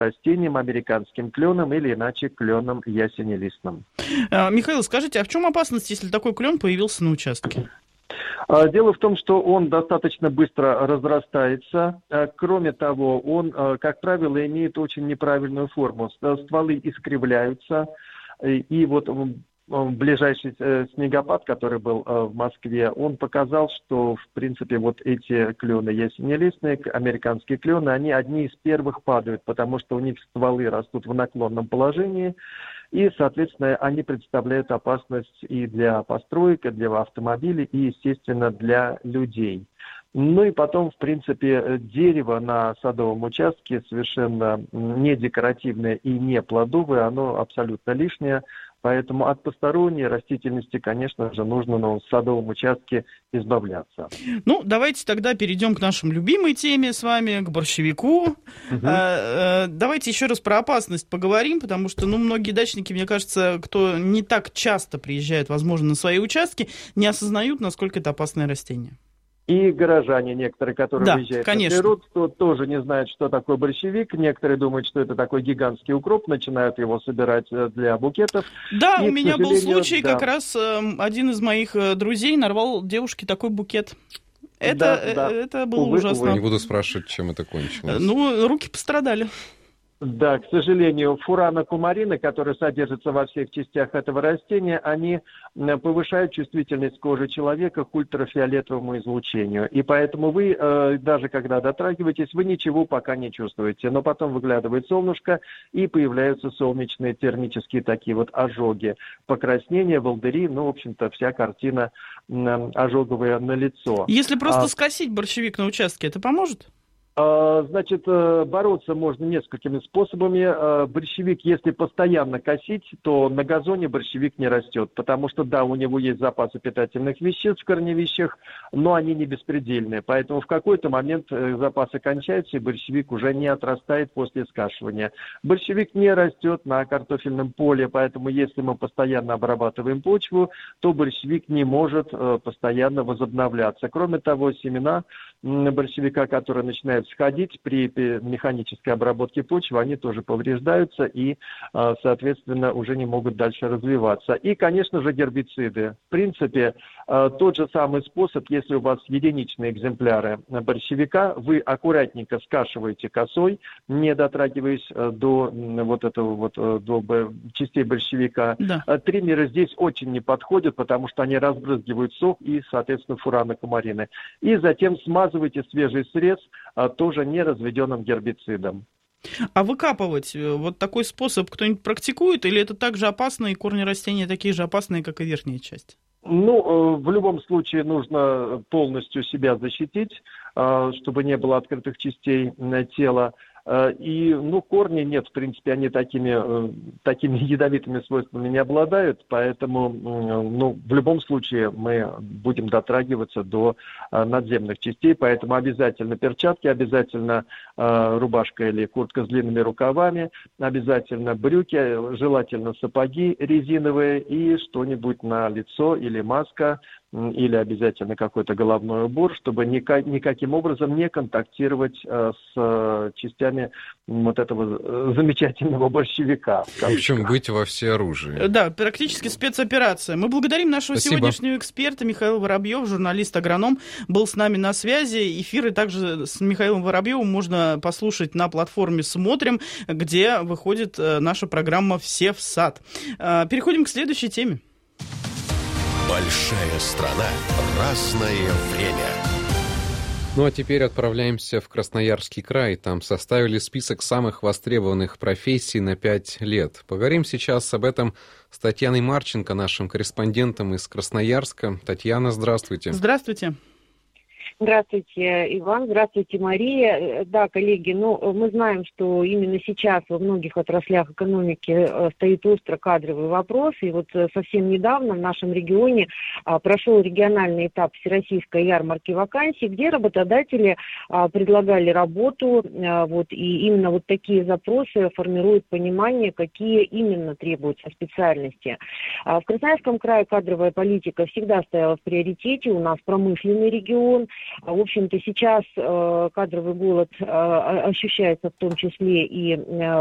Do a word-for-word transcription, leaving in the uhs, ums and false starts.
растением, американским кленом или иначе кленом ясенелистным. Михаил, скажите, а в чем опасность, если такой клен появился на участке? Дело в том, что он достаточно быстро разрастается. Кроме того, он, как правило, имеет очень неправильную форму. Стволы искривляются. И вот ближайший снегопад, который был в Москве, он показал, что, в принципе, вот эти клены ясенелистные, американские клены, они одни из первых падают, потому что у них стволы растут в наклонном положении. И, соответственно, они представляют опасность и для построек, и для автомобилей, и, естественно, для людей. Ну и потом, в принципе, дерево на садовом участке совершенно не декоративное и не плодовое, оно абсолютно лишнее. Поэтому от посторонней растительности, конечно же, нужно на садовом участке избавляться. Ну, давайте тогда перейдем к нашей любимой теме с вами, к борщевику. Угу. А, а, давайте еще раз про опасность поговорим, потому что, ну, многие дачники, мне кажется, кто не так часто приезжает, возможно, на свои участки, не осознают, насколько это опасное растение. И горожане некоторые, которые да, выезжают конечно. на природу, то, тоже не знают, что такое борщевик. Некоторые думают, что это такой гигантский укроп, начинают его собирать для букетов. Да, и, у меня был случай, да. как раз э, один из моих друзей нарвал девушке такой букет. Это, да, да. это было увы, ужасно. Увы. Не буду спрашивать, чем это кончилось. Ну, руки пострадали. Да, к сожалению, фурана кумарина, которые содержатся во всех частях этого растения, они повышают чувствительность кожи человека к ультрафиолетовому излучению. И поэтому вы, даже когда дотрагиваетесь, вы ничего пока не чувствуете. Но потом выглядывает солнышко, и появляются солнечные термические такие вот ожоги, покраснения, волдыри, ну, в общем-то, вся картина ожоговая на лицо. Если просто а... скосить борщевик на участке, это поможет? Значит, бороться можно несколькими способами. Борщевик, если постоянно косить, то на газоне борщевик не растет, потому что, да, у него есть запасы питательных веществ в корневищах, но они не беспредельные, поэтому в какой-то момент запасы кончаются, и борщевик уже не отрастает после скашивания. Борщевик не растет на картофельном поле, поэтому если мы постоянно обрабатываем почву, то борщевик не может постоянно возобновляться. Кроме того, семена борщевика, которые начинают сходить при механической обработке почвы, они тоже повреждаются и, соответственно, уже не могут дальше развиваться. И, конечно же, гербициды. В принципе, тот же самый способ, если у вас единичные экземпляры борщевика, вы аккуратненько скашиваете косой, не дотрагиваясь до вот этого вот до частей борщевика. Да. Триммеры здесь очень не подходят, потому что они разбрызгивают сок и, соответственно, фураны кумарины. И затем смазывайте свежий срез тоже не разведенным гербицидом. А выкапывать вот такой способ кто-нибудь практикует, или это так же опасно, и корни растения такие же опасные, как и верхняя часть? Ну, в любом случае нужно полностью себя защитить, чтобы не было открытых частей тела. И, ну, корни нет, в принципе, они такими, такими ядовитыми свойствами не обладают, поэтому, ну, в любом случае мы будем дотрагиваться до надземных частей, поэтому обязательно перчатки, обязательно рубашка или куртка с длинными рукавами, обязательно брюки, желательно сапоги резиновые и что-нибудь на лицо или маска, или обязательно какой-то головной убор, чтобы никак, никаким образом не контактировать э, с э, частями вот этого замечательного борщевика. В общем, быть во всеоружии. Да, практически спецоперация. Мы благодарим нашего Спасибо. сегодняшнего эксперта Михаил Воробьев, журналист-агроном, был с нами на связи. Эфиры также с Михаилом Воробьевым можно послушать на платформе «Смотрим», где выходит наша программа «Все в сад». Переходим к следующей теме. Большая страна, разное время. Ну а теперь отправляемся в Красноярский край. Там составили список самых востребованных профессий на пять лет. Поговорим сейчас об этом с Татьяной Марченко, нашим корреспондентом из Красноярска. Татьяна, здравствуйте. Здравствуйте. Здравствуйте, Иван. Здравствуйте, Мария. Да, коллеги, ну, мы знаем, что именно сейчас во многих отраслях экономики стоит остро кадровый вопрос. И вот совсем недавно в нашем регионе прошел региональный этап Всероссийской ярмарки вакансий, где работодатели предлагали работу. Вот, и именно вот такие запросы формируют понимание, какие именно требуются специальности. В Красноярском крае кадровая политика всегда стояла в приоритете. У нас промышленный регион. В общем-то, сейчас кадровый голод ощущается в том числе и